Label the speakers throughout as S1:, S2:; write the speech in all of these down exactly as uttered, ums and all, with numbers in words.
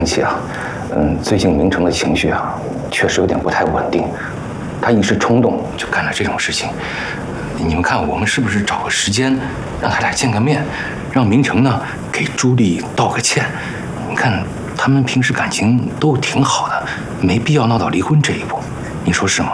S1: 气啊，嗯，最近明成的情绪啊，确实有点不太稳定，他一时冲动就干了这种事情。你们看，我们是不是找个时间让他俩见个面，让明成呢给朱莉道个歉？你看他们平时感情都挺好的，没必要闹到离婚这一步，你说是吗？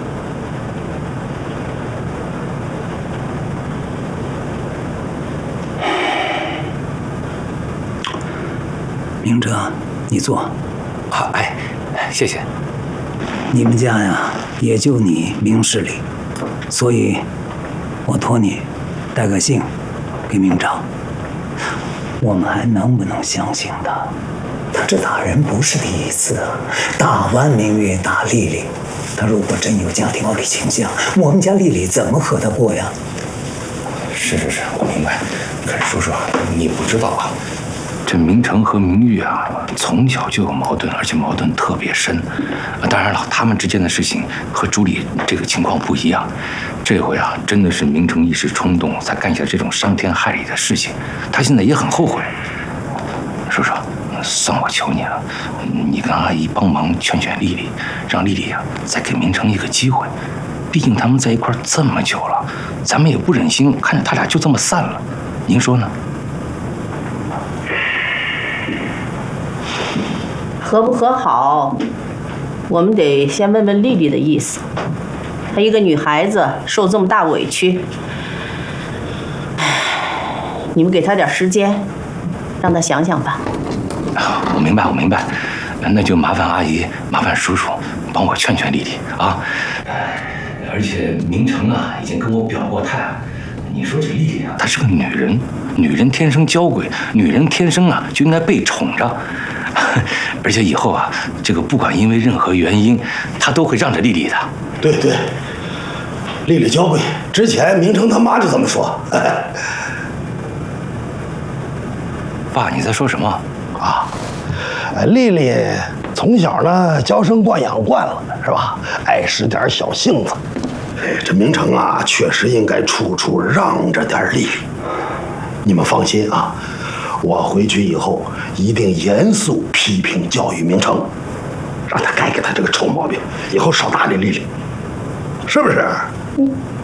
S2: 明哲，你坐。
S1: 好，哎，谢谢。
S2: 你们家呀，也就你明事理，所以，我托你带个信给明成。我们还能不能相信他？他这打人不是第一次啊，打完明月打丽丽。他如果真有家庭暴力倾向，我们家丽丽怎么和他过呀？
S1: 是是是，我明白。可是叔叔，你不知道啊。这明成和明玉啊，从小就有矛盾，而且矛盾特别深。当然了，他们之间的事情和朱莉这个情况不一样。这回啊，真的是明成一时冲动才干下这种伤天害理的事情，他现在也很后悔。叔叔，算我求你了，你跟阿姨帮忙劝劝丽丽，让丽丽呀、啊、再给明成一个机会。毕竟他们在一块这么久了，咱们也不忍心看着他俩就这么散了。您说呢？
S3: 和不和好，我们得先问问丽丽的意思。她一个女孩子受这么大委屈，你们给她点时间，让她想想吧。
S1: 我明白，我明白，那就麻烦阿姨，麻烦叔叔帮我劝劝丽丽啊。而且明成啊，已经跟我表过态了。你说这丽丽啊，她是个女人，女人天生娇贵，女人天生啊就应该被宠着。而且以后啊，这个不管因为任何原因，他都会让着丽丽的。
S4: 对对，丽丽娇贵，之前明成他妈就这么说。
S1: 爸，你在说什么
S4: 啊？丽丽从小呢娇生惯养惯了，是吧？爱使点小性子。哎，这明成啊，确实应该处处让着点丽丽。你们放心啊。我回去以后一定严肃批评教育明成，让他改改他这个臭毛病，以后少搭理丽丽，是不是？
S3: 嗯。